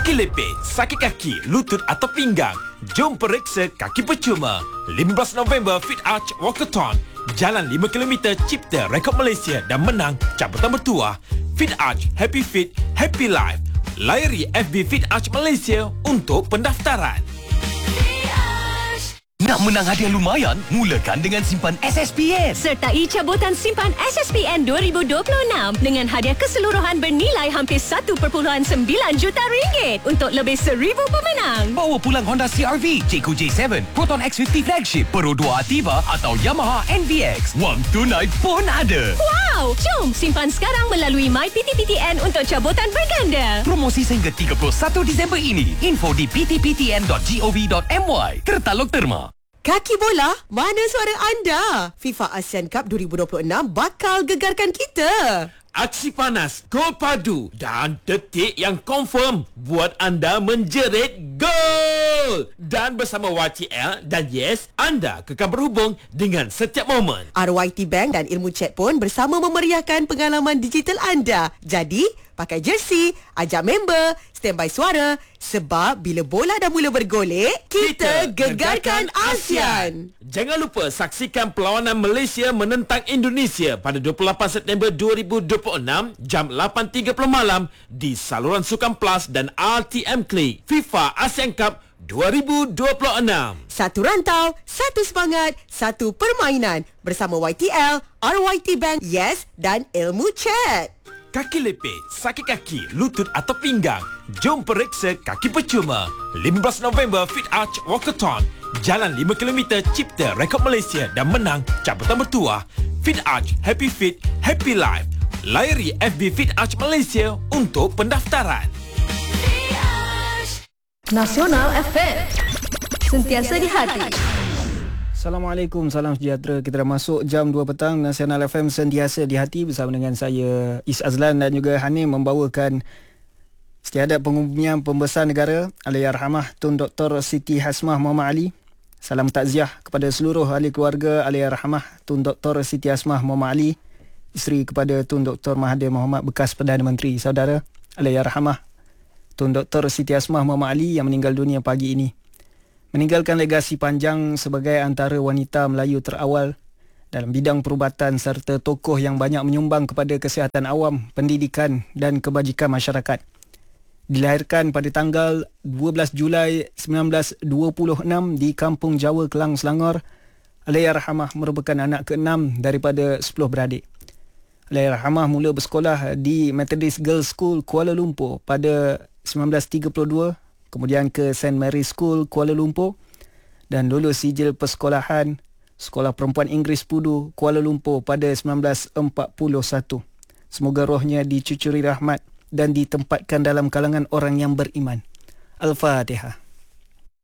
Kaki lepit, sakit kaki, lutut atau pinggang? Jom periksa kaki percuma. 15 November Fit Arch Walkathon. Jalan 5 km cipta rekod Malaysia dan menang cabutan bertuah. Fit Arch, Happy Fit, Happy Life. Layari FB Fit Arch Malaysia untuk pendaftaran. Nak menang hadiah lumayan? Mulakan dengan simpan SSPN. Sertai cabutan simpan SSPN 2026 dengan hadiah keseluruhan bernilai hampir 1.9 juta ringgit untuk lebih 1,000 pemenang. Bawa pulang Honda CR-V, Jayco J7, Proton X50 Flagship, Pro 2 Ativa atau Yamaha NVX. Wang tunai pun ada. Wow! Jom simpan sekarang melalui MyPTPTN untuk cabutan berganda. Promosi sehingga 31 Disember ini. Info di ptptn.gov.my. Tertaluk terma. Kaki bola, mana suara anda? FIFA ASEAN Cup 2026 bakal gegarkan kita. Aksi panas, gol padu dan detik yang confirm buat anda menjerit gol. Dan bersama YTL dan Yes, anda kekal berhubung dengan setiap momen. RYT Bank dan Ilmu Chat pun bersama memeriahkan pengalaman digital anda. Jadi, pakai jersey, ajak member, standby suara. Sebab bila bola dah mula bergolek, kita gegarkan ASEAN. Jangan lupa saksikan perlawanan Malaysia menentang Indonesia pada 28 September 2026 jam 8.30 malam di saluran Sukan Plus dan RTM Klik. FIFA ASEAN Cup 2026. Satu rantau, satu semangat, satu permainan. Bersama YTL, RYT Bank, Yes dan Ilmu Chat. Kaki lepit, sakit kaki, lutut atau pinggang? Jom periksa kaki percuma. 15 November Fit Arch Walkathon. Jalan 5 km cipta rekod Malaysia dan menang cabutan bertuah. Fit Arch, Happy Fit, Happy Life. Layari FB Fit Arch Malaysia untuk pendaftaran. Nasional FM. Sentiasa di hati. Assalamualaikum, salam sejahtera. Kita dah masuk jam 2 petang. Nasional FM sentiasa di hati bersama dengan saya Is Azlan dan juga Hanim membawakan setiadat pengumuman pembesar negara Allahyarhamah Tun Dr. Siti Hasmah Muhammad Ali. Salam takziah kepada seluruh ahli keluarga Allahyarhamah Tun Dr. Siti Hasmah Muhammad Ali, isteri kepada Tun Dr. Mahathir Mohamad bekas Perdana Menteri. Saudara, Allahyarhamah Tun Dr. Siti Hasmah Muhammad Ali yang meninggal dunia pagi ini meninggalkan legasi panjang sebagai antara wanita Melayu terawal dalam bidang perubatan serta tokoh yang banyak menyumbang kepada kesihatan awam, pendidikan dan kebajikan masyarakat. Dilahirkan pada tanggal 12 Julai 1926 di Kampung Jawa, Kelang, Selangor, Allahyarhamah merupakan anak ke-6 daripada 10 beradik. Allahyarhamah mula bersekolah di Methodist Girls School Kuala Lumpur pada 1932, kemudian ke St. Mary's School Kuala Lumpur dan lulus sijil persekolahan Sekolah Perempuan Inggeris Pudu Kuala Lumpur pada 1941. Semoga rohnya dicucuri rahmat dan ditempatkan dalam kalangan orang yang beriman. Al-Fatihah.